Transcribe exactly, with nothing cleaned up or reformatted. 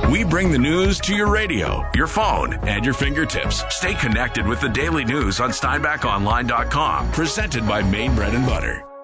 We bring the news to your radio, your phone, and your fingertips. Stay connected with the daily news on Steinbach Online dot com. Presented by Maine Bread and Butter.